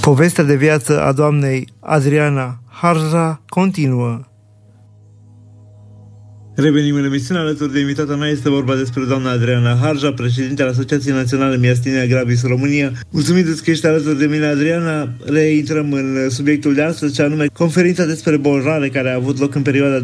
Povestea de viață a doamnei Adriana Harja continuă. Revenim în emisiune. Alături de invitata mea este vorba despre doamna Adriana Harja, președintele Asociației Naționale Miastenia Gravis România. Mulțumesc că ești alături de mine, Adriana. Reintrăm în subiectul de astăzi, ce anume conferința despre boli rare care a avut loc în perioada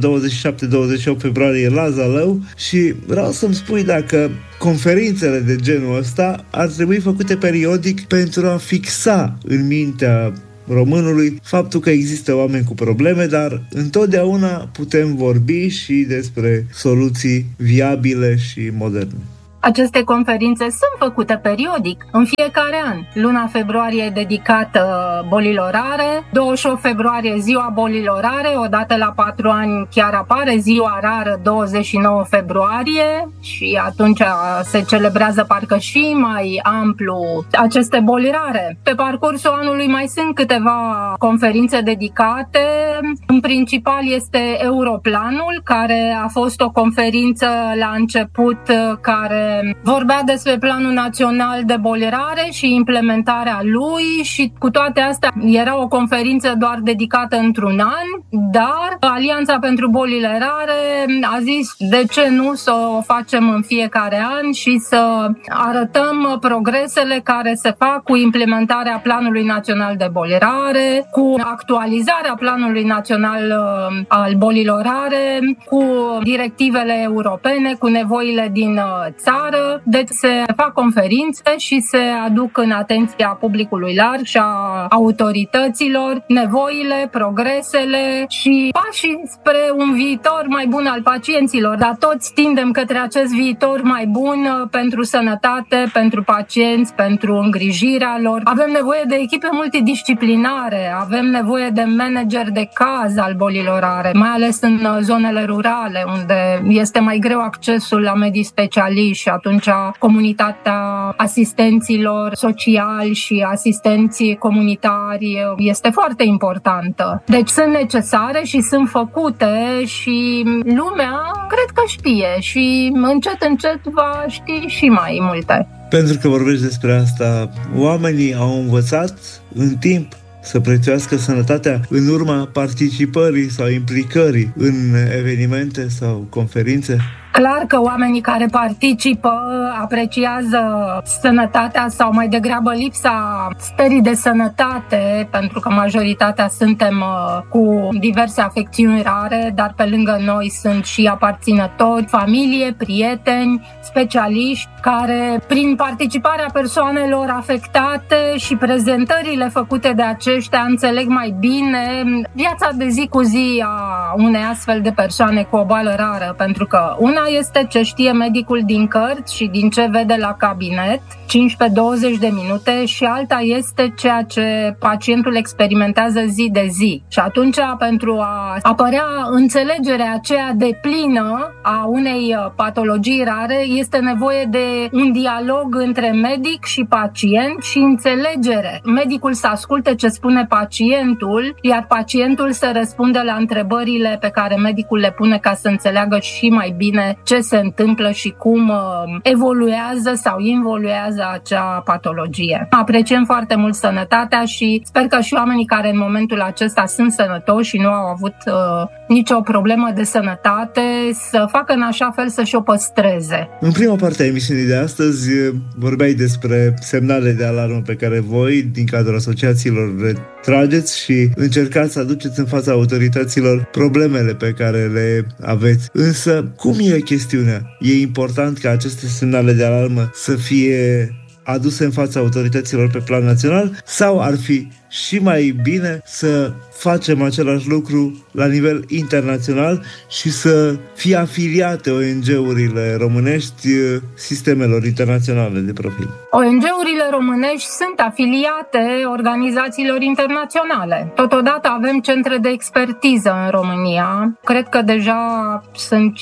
27-28 februarie la Zalău și vreau să-mi spui dacă conferințele de genul ăsta ar trebui făcute periodic pentru a fixa în mintea românului faptul că există oameni cu probleme, dar întotdeauna putem vorbi și despre soluții viabile și moderne. Aceste conferințe sunt făcute periodic, în fiecare an. Luna februarie e dedicată bolilor rare, 28 februarie ziua bolilor rare, odată la 4 ani chiar apare ziua rară 29 februarie și atunci se celebrează parcă și mai amplu aceste boli rare. Pe parcursul anului mai sunt câteva conferințe dedicate. În principal este Europlanul, care a fost o conferință la început care vorbea despre Planul Național de Boli Rare și implementarea lui și cu toate astea era o conferință doar dedicată într-un an, dar Alianța pentru Bolile Rare a zis de ce nu să o facem în fiecare an și să arătăm progresele care se fac cu implementarea Planului Național de Boli Rare, cu actualizarea Planului Național al Bolilor Rare, cu directivele europene, cu nevoile din țară. Deci se fac conferințe și se aduc în atenția publicului larg și a autorităților nevoile, progresele și pașii spre un viitor mai bun al pacienților. Dar toți tindem către acest viitor mai bun pentru sănătate, pentru pacienți, pentru îngrijirea lor. Avem nevoie de echipe multidisciplinare, avem nevoie de manager de caz al bolilor rare, mai ales în zonele rurale, unde este mai greu accesul la medii specialiști și atunci comunitatea asistenților sociali și asistenții comunitari este foarte importantă. Deci sunt necesare și sunt făcute și lumea cred că știe și încet va ști și mai multe. Pentru că vorbești despre asta, oamenii au învățat în timp să prețuiască sănătatea în urma participării sau implicării în evenimente sau conferințe? Clar că oamenii care participă apreciază sănătatea sau mai degrabă lipsa stării de sănătate, pentru că majoritatea suntem cu diverse afecțiuni rare, dar pe lângă noi sunt și aparținători, familie, prieteni, specialiști, care prin participarea persoanelor afectate și prezentările făcute de aceștia înțeleg mai bine viața de zi cu zi a unei astfel de persoane cu o boală rară, pentru că una este ce știe medicul din cărți și din ce vede la cabinet, 15-20 de minute, și alta este ceea ce pacientul experimentează zi de zi. Și atunci, pentru a apărea înțelegerea aceea deplină a unei patologii rare, este nevoie de un dialog între medic și pacient și înțelegere. Medicul să asculte ce spune pacientul, iar pacientul să răspunde la întrebările pe care medicul le pune ca să înțeleagă și mai bine ce se întâmplă și cum evoluează sau involuează acea patologie. Apreciem foarte mult sănătatea și sper că și oamenii care în momentul acesta sunt sănătoși și nu au avut nicio problemă de sănătate să facă în așa fel să-și o păstreze. În prima parte a emisiunii de astăzi vorbeai despre semnale de alarmă pe care voi, din cadrul asociațiilor, le trageți și încercați să aduceți în fața autorităților problemele pe care le aveți. Însă, cum e chestiunea? E important ca aceste semnale de alarmă să fie aduse în fața autorităților pe plan național sau ar fi și mai bine să facem același lucru la nivel internațional și să fie afiliate ONG-urile românești sistemelor internaționale de profil? ONG-urile românești sunt afiliate organizațiilor internaționale. Totodată avem centre de expertiză în România. Cred că deja sunt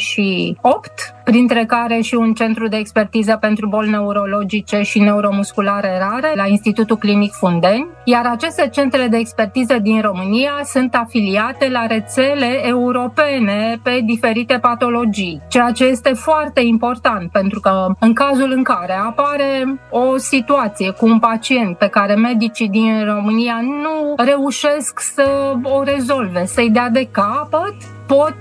58, printre care și un centru de expertiză pentru boli neurologice și neuromusculare rare la Institutul Clinic Fundeni. Iar Iar aceste centre de expertiză din România sunt afiliate la rețele europene pe diferite patologii, ceea ce este foarte important, pentru că în cazul în care apare o situație cu un pacient pe care medicii din România nu reușesc să o rezolve, să-i dea de capăt, pot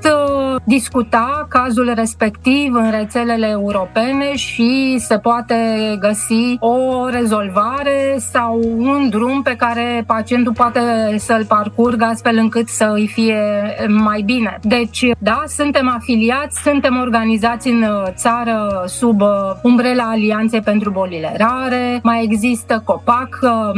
discuta cazul respectiv în rețelele europene și se poate găsi o rezolvare sau un drum pe care pacientul poate să-l parcurgă astfel încât să îi fie mai bine. Deci, da, suntem afiliați, suntem organizați în țară sub umbrela Alianței pentru Bolile Rare, mai există COPAC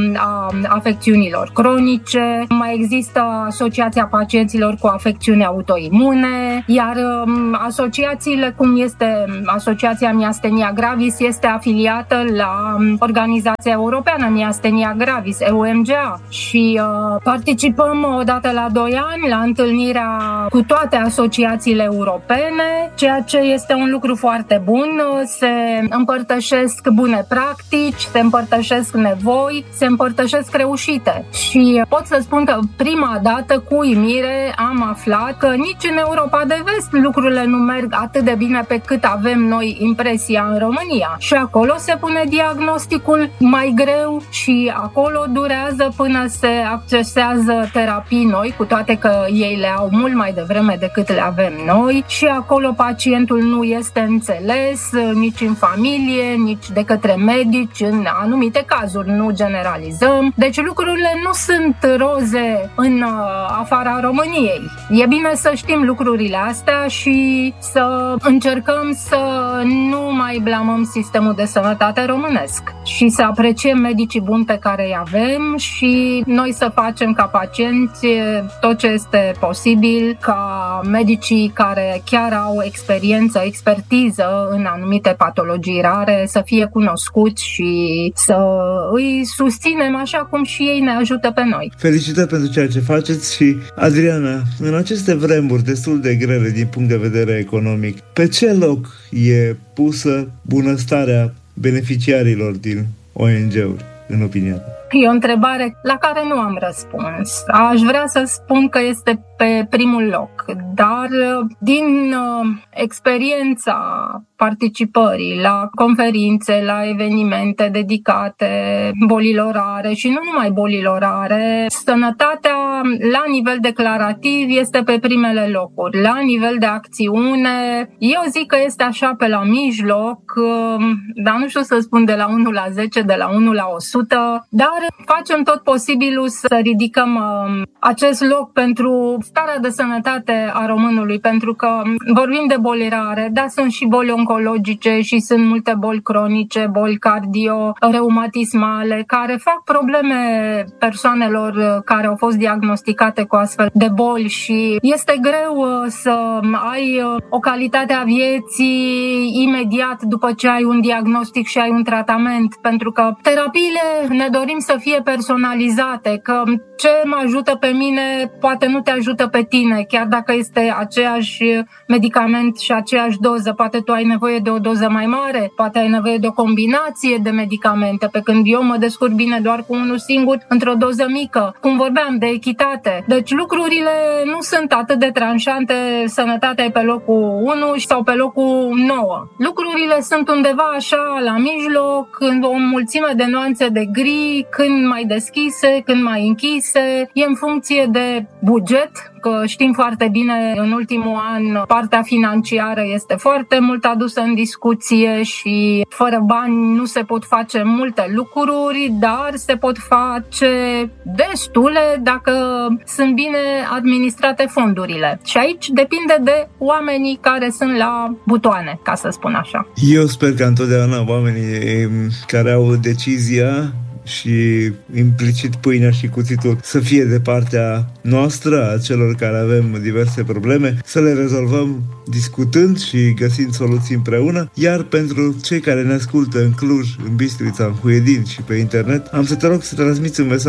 a afecțiunilor cronice, mai există Asociația Pacienților cu Afecțiuni Autoimune, iar asociațiile, cum este Asociația Miastenia Gravis, este afiliată la Organizația Europeană Miastenia Gravis, EUMGA, și participăm odată la 2 ani la întâlnirea cu toate asociațiile europene, ceea ce este un lucru foarte bun. Se împărtășesc bune practici, se împărtășesc nevoi, se împărtășesc reușite. Și pot să spun că prima dată, cu uimire, am aflat că nici în Europa de Vest lucrurile nu merg atât de bine pe cât avem noi impresia în România. Și acolo se pune diagnosticul mai greu și acolo durează până se accesează terapii noi, cu toate că ei le au mult mai devreme decât le avem noi, și acolo pacientul nu este înțeles nici în familie, nici de către medici, în anumite cazuri, nu generalizăm. Deci lucrurile nu sunt roze în afara României. E bine să știm lucrurile astea și să încercăm să nu mai blamăm sistemul de sănătate românesc și să apreciem medicii buni pe care îi avem și noi să facem ca pacienți tot ce este posibil ca medicii care chiar au expertiză în anumite patologii rare să fie cunoscuți și să îi susținem așa cum și ei ne ajută pe noi. Felicitări pentru ceea ce faceți. Și, Adriana, în aceste vremuri destul de grele din punct de vedere economic, pe ce loc e pusă bunăstarea beneficiarilor din ONG-uri, în opinia ta? E o întrebare la care nu am răspuns. Aș vrea să spun că este pe primul loc, dar din experiența participării la conferințe, la evenimente dedicate bolilor rare și nu numai bolilor rare, sănătatea la nivel declarativ este pe primele locuri. La nivel de acțiune, eu zic că este așa pe la mijloc, dar nu știu să spun de la 1 la 10, de la 1 la 100, dar facem tot posibilul să ridicăm acest loc pentru starea de sănătate a românului, pentru că vorbim de boli rare, dar sunt și boli oncologice și sunt multe boli cronice, boli cardio-reumatismale, care fac probleme persoanelor care au fost diagnosticate cu astfel de boli și este greu să ai o calitate a vieții imediat după ce ai un diagnostic și ai un tratament, pentru că terapiile ne dorim să fie personalizate, că ce mă ajută pe mine poate nu te ajută pe tine, chiar dacă este aceeași medicament și aceeași doză, poate tu ai nevoie de o doză mai mare, poate ai nevoie de o combinație de medicamente, pe când eu mă descurc bine doar cu unul singur, într-o doză mică, cum vorbeam de echitate. Deci lucrurile nu sunt atât de tranșante, sănătatea e pe locul 1 sau pe locul 9. Lucrurile sunt undeva așa la mijloc, în o mulțime de nuanțe de gri, când mai deschise, când mai închise, e în funcție de buget, că știm foarte bine, în ultimul an partea financiară este foarte mult adusă în discuție și fără bani nu se pot face multe lucruri, dar se pot face destule dacă sunt bine administrate fondurile. Și aici depinde de oamenii care sunt la butoane, ca să spun așa. Eu sper că întotdeauna oamenii care au decizia și implicit pâinea și cuțitul să fie de partea noastră, a celor care avem diverse probleme, să le rezolvăm discutând și găsind soluții împreună. Iar pentru cei care ne ascultă în Cluj, în Bistrița, în Huedin și pe internet, am să te rog să transmiți un mesaj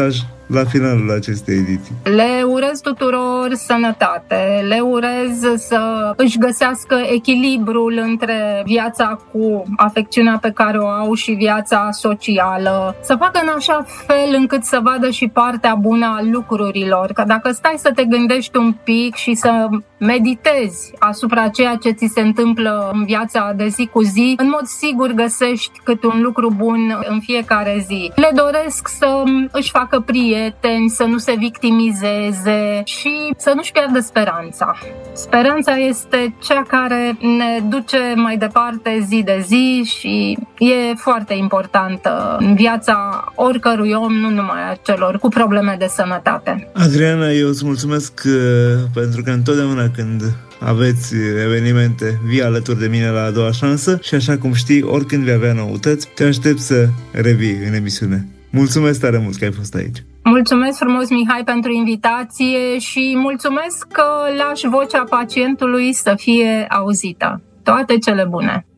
la finalul acestei ediții? Le urez tuturor sănătate, le urez să își găsească echilibrul între viața cu afecțiunea pe care o au și viața socială, să facă în așa fel încât să vadă și partea bună a lucrurilor, că dacă stai să te gândești un pic și să meditezi asupra ceea ce ți se întâmplă în viața de zi cu zi, în mod sigur găsești câte un lucru bun în fiecare zi. Le doresc să își facă prieteni, să nu se victimizeze și să nu-și piardă speranța. Speranța este cea care ne duce mai departe zi de zi și e foarte importantă în viața oricărui om, nu numai a celor cu probleme de sănătate. Adriana, eu îți mulțumesc pentru că întotdeauna când aveți evenimente, vii alături de mine la A Doua Șansă și așa cum știi, oricând vei avea noutăți, te aștept să revii în emisiune. Mulțumesc tare mult că ai fost aici. Mulțumesc frumos, Mihai, pentru invitație și mulțumesc că lași vocea pacientului să fie auzită. Toate cele bune!